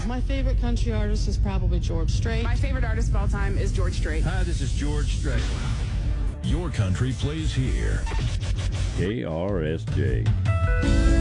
My favorite country artist is probably George Strait. My favorite artist of all time is George Strait. Hi, this is George Strait. Your country plays here. KRSJ.